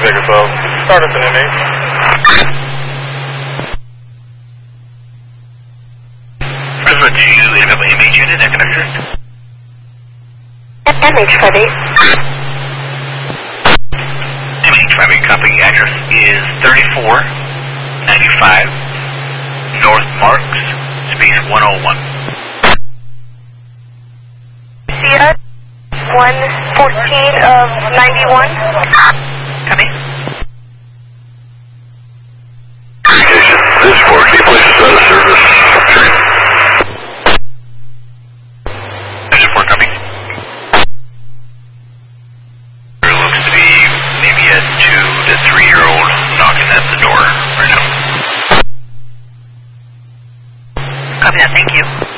Vegas 12. Start us an MH. Fresno 2, MH unit, I can assist. MH58. MH58, copy. Address is 3495 North Marks, space 101. Sierra 114 of 91. Copy. This 4K places out of service. There's a 4, copy. There looks to be maybe a 2 to 3-year-old knocking at the door right now. Copy that, thank you.